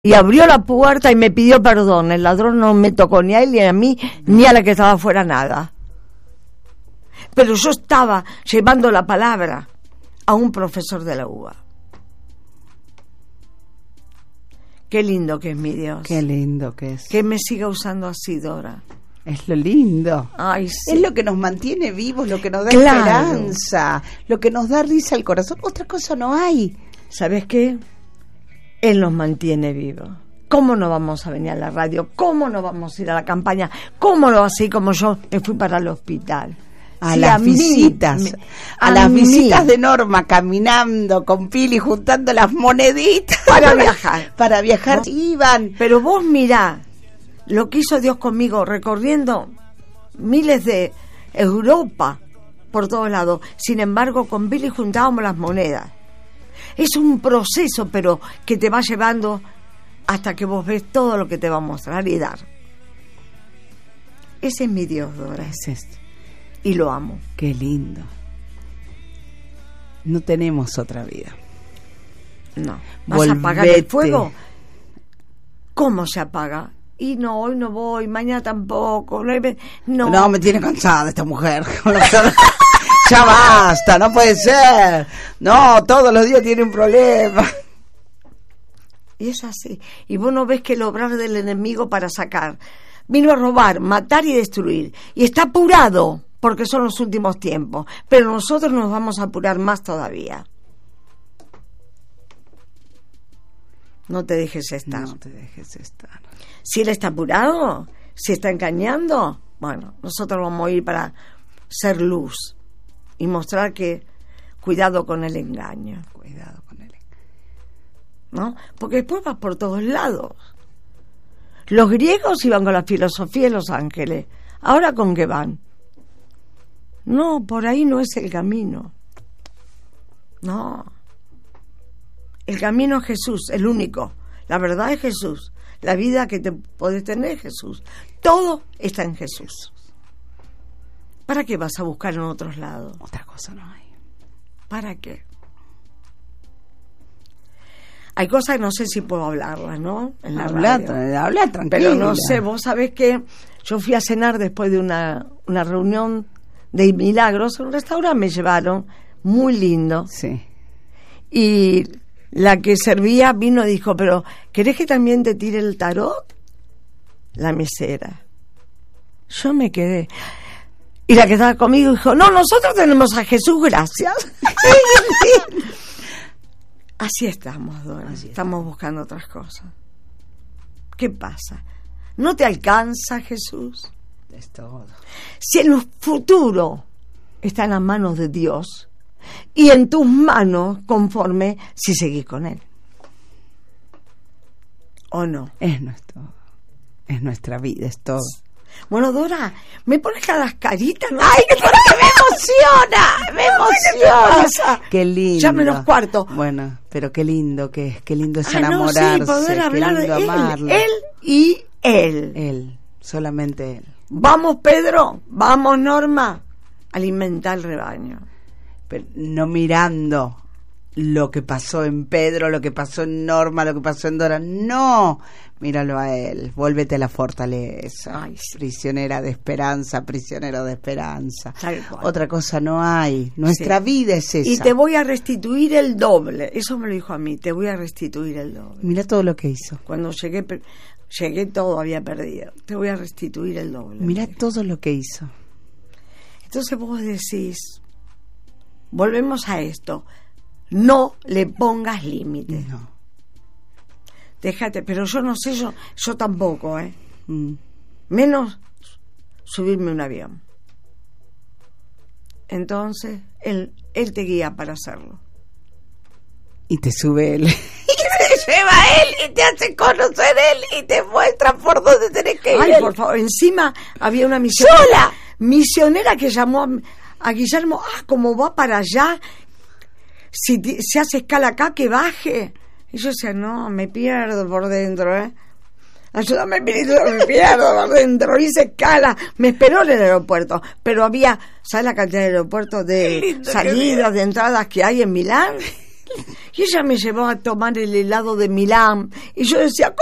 y abrió la puerta y me pidió perdón. El ladrón no me tocó ni a él, ni a mí, ni a la que estaba afuera, nada. Pero yo estaba llevando la palabra a un profesor de la UBA. Qué lindo que es mi Dios. Qué lindo que es. Que me siga usando así, Dora. Es lo lindo. Ay, sí. Es lo que nos mantiene vivos, lo que nos da Claro. esperanza, lo que nos da risa al corazón. Otra cosa no hay. ¿Sabes qué? Él nos mantiene vivos. ¿Cómo no vamos a venir a la radio? ¿Cómo no vamos a ir a la campaña? ¿Cómo no así como yo me fui para el hospital? A Sí, las mí, visitas, a las visitas de Norma, caminando con Pili, juntando las moneditas para viajar. Para viajar, iban. Pero vos mirá lo que hizo Dios conmigo, recorriendo miles de Europa por todos lados. Sin embargo, con Billy juntábamos las monedas. Es un proceso, pero que te va llevando hasta que vos ves todo lo que te va a mostrar y dar. Ese es mi Dios, Dora. Es esto. Y lo amo. Qué lindo. No tenemos otra vida. No. ¿Vas a apagar el fuego? ¿Cómo se apaga? Y no, hoy no voy, mañana tampoco. No, me tiene cansada esta mujer. Ya basta, no puede ser. No, todos los días tiene un problema. Y es así. Y vos no ves que el obrar del enemigo para sacar. Vino a robar, matar y destruir. Y está apurado, porque son los últimos tiempos. Pero nosotros nos vamos a apurar más todavía. No te dejes estar. No te dejes estar. Si él está apurado, si está engañando, bueno, nosotros vamos a ir para ser luz y mostrar que cuidado con el engaño. Cuidado con el engaño. ¿No? Porque después vas por todos lados. Los griegos iban con la filosofía de los ángeles. ¿Ahora con qué van? No, por ahí no es el camino. No. El camino es Jesús, el único. La verdad es Jesús. La vida que te podés tener es Jesús. Todo está en Jesús. ¿Para qué vas a buscar en otros lados? Otra cosa no hay. ¿Para qué? Hay cosas que no sé si puedo hablarlas, ¿no? En la radio. Habla tranquila. Pero no sé, vos sabés que yo fui a cenar después de una reunión de milagros en un restaurante, me llevaron, muy lindo. Sí. Y la que servía vino y dijo, pero ¿querés que también te tire el tarot? La mesera. Yo me quedé. Y la que estaba conmigo dijo, no, nosotros tenemos a Jesús, gracias. Así estamos, Dora. Estamos buscando otras cosas. ¿Qué pasa? ¿No te alcanza Jesús? Es todo. Si el futuro está en las manos de Dios y en tus manos, conforme si seguís con Él. ¿O no? Es nuestra vida, es todo. Bueno, Dora, me pones las caritas, ¿no? ¡Ay, porque me emociona! ¡Qué lindo! Ya menos cuarto. Bueno, pero qué lindo que es, qué lindo es no, enamorarse, sí, poder hablar qué lindo de amarlo. él y él. Él, solamente él. Vamos, Pedro, vamos, Norma, alimentar el rebaño. Pero no mirando lo que pasó en Pedro, lo que pasó en Norma, lo que pasó en Dora. No, míralo a él. Vuélvete a la fortaleza. Ay, sí. Prisionera de esperanza, prisionero de esperanza. Tal cual. Otra cosa no hay. Nuestra vida es esa. Y te voy a restituir el doble. Eso me lo dijo a mí. Te voy a restituir el doble. Mira todo lo que hizo. Cuando llegué todo había perdido. Te voy a restituir el doble. Mira todo lo que hizo. Entonces vos decís, volvemos a esto. No le pongas límites. No. Déjate, pero yo no sé, yo tampoco, menos subirme a un avión. Entonces, él te guía para hacerlo. Y te sube él. Y te lleva a él y te hace conocer él y te muestra por dónde tenés que ir. Ay, por favor, encima había una misionera que llamó a Guillermo, como va para allá, si hace escala acá, que baje. Y yo decía, no, me pierdo por dentro, ayúdame, me pierdo por dentro. Hice escala, me esperó en el aeropuerto, pero había, ¿sabes la cantidad de aeropuertos de salidas, de entradas que hay en Milán? Y ella me llevó a tomar el helado de Milán. Y yo decía,